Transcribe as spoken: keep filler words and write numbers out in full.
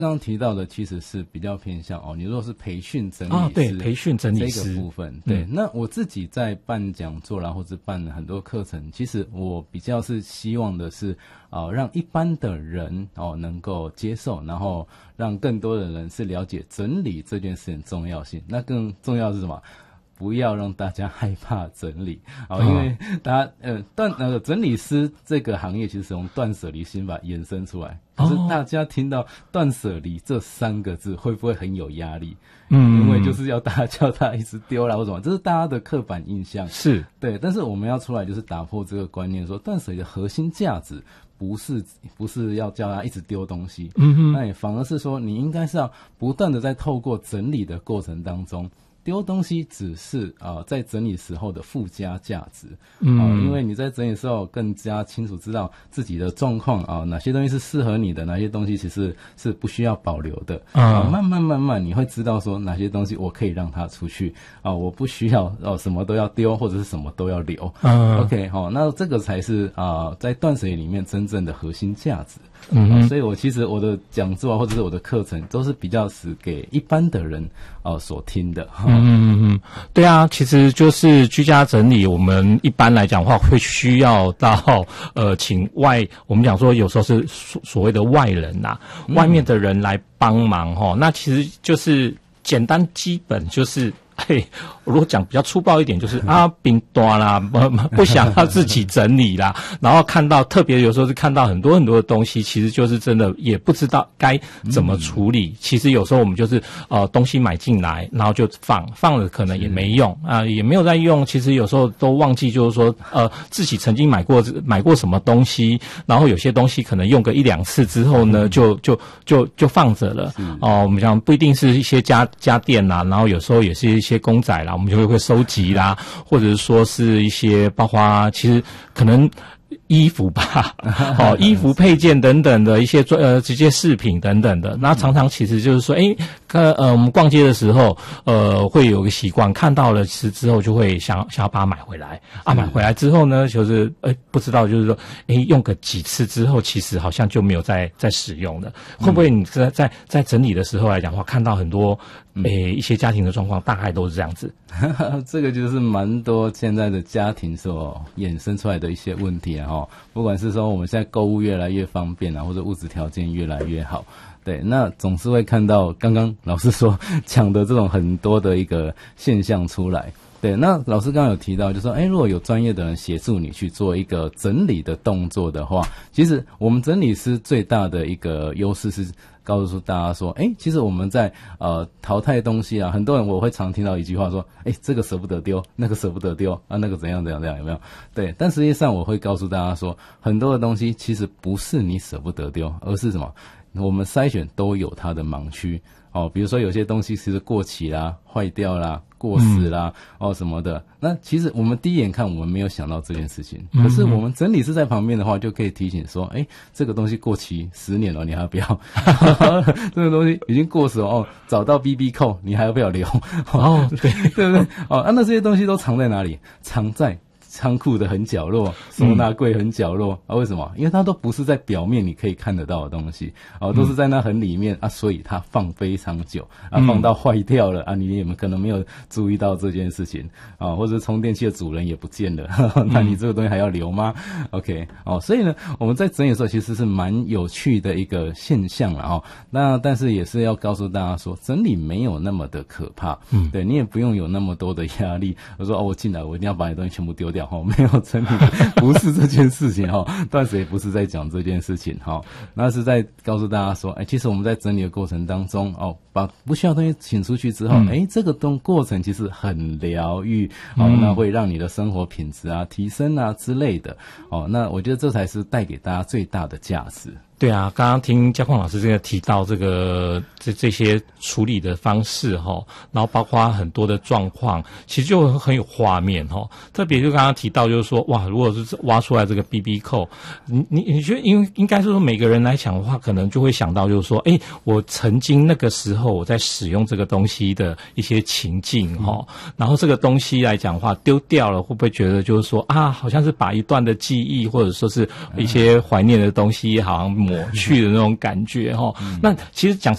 刚刚提到的其实是比较偏向哦，你如果是培训整理师， 啊，对，培训整理师这个部分，对、嗯。那我自己在办讲座啦，或者办很多课程，其实我比较是希望的是啊、呃，让一般的人哦能够接受，然后让更多的人是了解整理这件事情重要性。那更重要的是什么？不要让大家害怕整理啊、哦，因为大家呃断那个整理师这个行业其实是从断舍离心法衍生出来，可是大家听到断舍离这三个字会不会很有压力？嗯，因为就是要大家叫他一直丢啦或什么，这是大家的刻板印象，是对。但是我们要出来就是打破这个观念，说断舍离的核心价值不是不是要叫他一直丢东西，嗯哼，那也反而是说你应该是要不断的在透过整理的过程当中。丢东西只是啊、呃，在整理时候的附加价值，嗯、呃，因为你在整理时候更加清楚知道自己的状况啊，哪些东西是适合你的，哪些东西其实是不需要保留的，啊、呃，慢慢慢慢你会知道说哪些东西我可以让它出去啊、呃，我不需要哦、呃、什么都要丢或者是什么都要留，嗯 ，OK 好、哦，那这个才是啊、呃、在断舍离里面真正的核心价值。嗯、呃，所以我其实我的讲座啊，或者是我的课程，都是比较是给一般的人呃所听的。 嗯嗯嗯，对啊，其实就是居家整理，我们一般来讲的话，会需要到呃请外，我们讲说有时候是所所谓的外人呐、啊嗯，外面的人来帮忙哈。那其实就是简单基本就是。嘿，如果讲比较粗暴一点，就是啊，饼端啦，不不想要自己整理啦，然后看到特别有时候是看到很多很多的东西，其实就是真的也不知道该怎么处理。嗯、其实有时候我们就是呃东西买进来，然后就放放了，可能也没用啊、呃，也没有在用。其实有时候都忘记，就是说呃自己曾经买过买过什么东西，然后有些东西可能用个一两次之后呢，就就就就放着了。哦、呃，我们讲不一定是一些家家电啦，然后有时候也是一些。一些公仔啦，我们就会会收集啦，或者是说是一些包括其实可能衣服吧，哦，衣服配件等等的一些呃这些饰品等等的，那常常其实就是说，诶，呃呃，我们逛街的时候，呃，会有个习惯，看到了吃之后就会想想要把它买回来啊，买回来之后呢，就是诶不知道就是说，诶用个几次之后，其实好像就没有再再使用了，会不会你在在在整理的时候来讲的话，看到很多诶一些家庭的状况，大概都是这样子。 这个就是蛮多现在的家庭所衍生出来的一些问题啊，哈，不管是说我们现在购物越来越方便啊，或者物质条件越来越好，对，那总是会看到刚刚老师说讲的这种很多的一个现象出来。对，那老师刚刚有提到，就说，哎，如果有专业的人协助你去做一个整理的动作的话，其实我们整理师最大的一个优势是告诉大家说，哎，其实我们在呃淘汰东西啊，很多人我会常听到一句话说，哎，这个舍不得丢，那个舍不得丢啊，那个怎样怎样怎样，有没有？对，但实际上我会告诉大家说，很多的东西其实不是你舍不得丢，而是什么？我们筛选都有它的盲区。哦，比如说有些东西其实过期啦、坏掉啦、过时啦、嗯、哦什么的，那其实我们第一眼看我们没有想到这件事情，可是我们整理师在旁边的话就可以提醒说，哎，这个东西过期十年了，你还要不要？这个东西已经过时了哦，找到 B B 扣，你还要不要留？哦，对对不对？哦，啊，那这些东西都藏在哪里？藏在仓库的很角落，收纳柜很角落、嗯、啊？为什么？因为它都不是在表面你可以看得到的东西，啊，都是在那很里面、嗯、啊，所以它放非常久啊，放到坏掉了、嗯、啊，你也可能没有注意到这件事情啊，或者充电器的主人也不见了，呵呵那你这个东西还要留吗、嗯、？OK， 哦，所以呢，我们在整理的时候其实是蛮有趣的一个现象了哦。那但是也是要告诉大家说，整理没有那么的可怕，嗯，对你也不用有那么多的压力。我说哦，我进来我一定要把你东西全部丢掉。没有整理，不是这件事情哈，断舍也不是在讲这件事情哈，那是在告诉大家说，哎，其实我们在整理的过程当中哦，把不需要的东西请出去之后，哎、嗯，这个东过程其实很疗愈，哦、嗯，那会让你的生活品质啊提升啊之类的，哦，那我觉得这才是带给大家最大的价值。 对啊，刚刚听嘉矿老师这个提到这个这这些处理的方式哈，然后包括很多的状况，其实就很有画面哈。特别就刚刚提到，就是说哇，如果是挖出来这个 B B 扣，你你你觉得应应该是说每个人来讲的话，可能就会想到就是说，哎，我曾经那个时候我在使用这个东西的一些情境哈、嗯，然后这个东西来讲的话丢掉了，会不会觉得就是说啊，好像是把一段的记忆或者说是一些怀念的东西，好像抹去的那种感觉哈。那其实讲